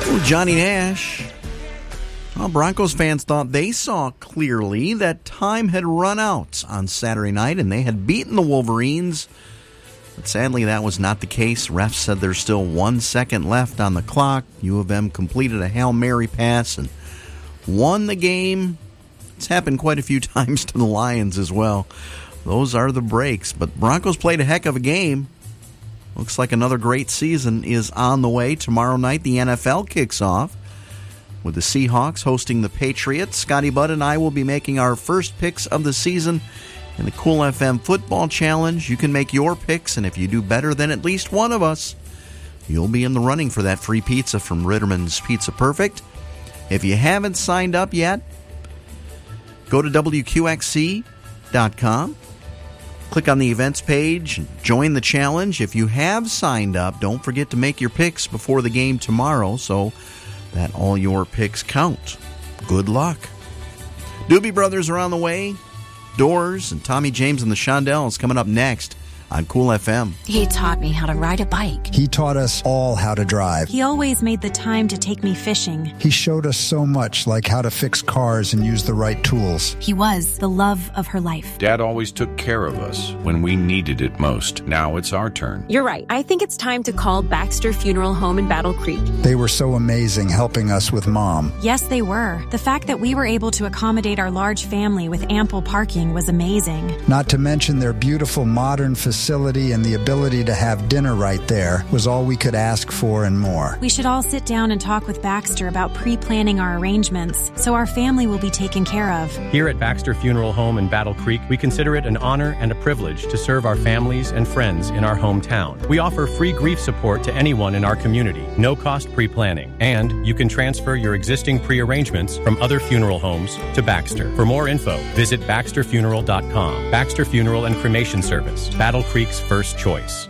Johnny Nash. Well, Broncos fans thought they saw clearly that time had run out on Saturday night and they had beaten the Wolverines. But sadly, that was not the case. Refs said there's still 1 second left on the clock. U of M completed a Hail Mary pass and won the game. It's happened quite a few times to the Lions as well. Those are the breaks. But Broncos played a heck of a game. Looks like another great season is on the way. Tomorrow night, the NFL kicks off with the Seahawks hosting the Patriots. Scotty Budd and I will be making our first picks of the season in the Cool FM Football Challenge. You can make your picks, and if you do better than at least one of us, you'll be in the running for that free pizza from Ritterman's Pizza Perfect. If you haven't signed up yet, go to WQXC.com. Click on the events page and join the challenge. If you have signed up, don't forget to make your picks before the game tomorrow so that all your picks count. Good luck. Doobie Brothers are on the way. Doors and Tommy James and the Shondells coming up next on Cool FM. He taught me how to ride a bike. He taught us all how to drive. He always made the time to take me fishing. He showed us so much, like how to fix cars and use the right tools. He was the love of her life. Dad always took care of us when we needed it most. Now it's our turn. You're right. I think it's time to call Baxter Funeral Home in Battle Creek. They were so amazing helping us with Mom. Yes, they were. The fact that we were able to accommodate our large family with ample parking was amazing. Not to mention their beautiful modern facility and the ability to have dinner right there was all we could ask for and more. We should all sit down and talk with Baxter about pre-planning our arrangements so our family will be taken care of. Here at Baxter Funeral Home in Battle Creek, we consider it an honor and a privilege to serve our families and friends in our hometown. We offer free grief support to anyone in our community, no-cost pre-planning, and you can transfer your existing pre-arrangements from other funeral homes to Baxter. For more info, visit baxterfuneral.com. Baxter Funeral and Cremation Service, Battle Creek's first choice.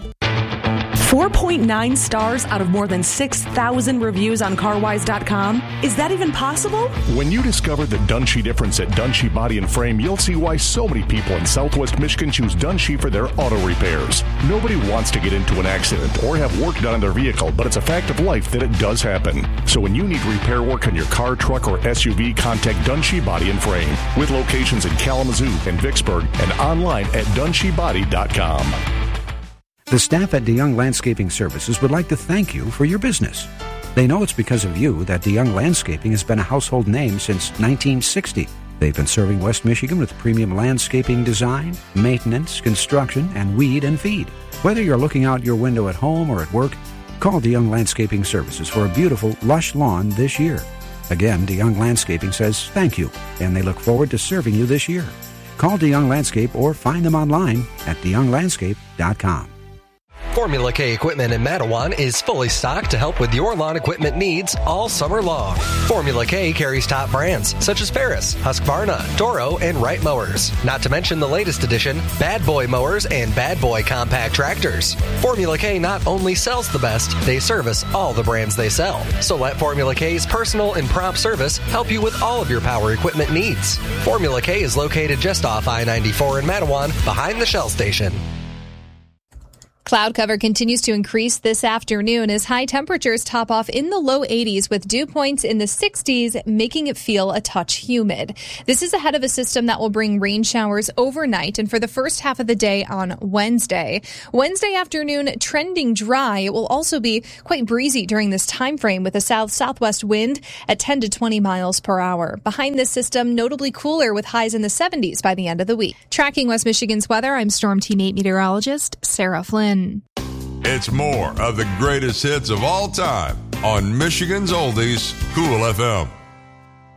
4.9 stars out of more than 6,000 reviews on CarWise.com. Is that even possible? When you discover the Dunshee difference at Dunshee Body and Frame, you'll see why so many people in Southwest Michigan choose Dunshee for their auto repairs. Nobody wants to get into an accident or have work done on their vehicle, but it's a fact of life that it does happen. So when you need repair work on your car, truck, or SUV, contact Dunshee Body and Frame with locations in Kalamazoo and Vicksburg and online at DunsheeBody.com. The staff at DeYoung Landscaping Services would like to thank you for your business. They know it's because of you that DeYoung Landscaping has been a household name since 1960. They've been serving West Michigan with premium landscaping design, maintenance, construction, and weed and feed. Whether you're looking out your window at home or at work, call DeYoung Landscaping Services for a beautiful, lush lawn this year. Again, DeYoung Landscaping says thank you, and they look forward to serving you this year. Call DeYoung Landscape or find them online at DeYoungLandscape.com. Formula K Equipment in Mattawan is fully stocked to help with your lawn equipment needs all summer long. Formula K carries top brands such as Ferris, Husqvarna, Toro, and Wright mowers. Not to mention the latest edition, Bad Boy mowers and Bad Boy compact tractors. Formula K not only sells the best, they service all the brands they sell. So let Formula K's personal and prompt service help you with all of your power equipment needs. Formula K is located just off I-94 in Mattawan, behind the Shell station. Cloud cover continues to increase this afternoon as high temperatures top off in the low 80s with dew points in the 60s, making it feel a touch humid. This is ahead of a system that will bring rain showers overnight and for the first half of the day on Wednesday. Wednesday afternoon trending dry. It will also be quite breezy during this time frame with a south-southwest wind at 10 to 20 miles per hour. Behind this system, notably cooler with highs in the 70s by the end of the week. Tracking West Michigan's weather, I'm Storm Team 8 meteorologist Sarah Flynn. It's more of the greatest hits of all time on Michigan's Oldies, Cool FM.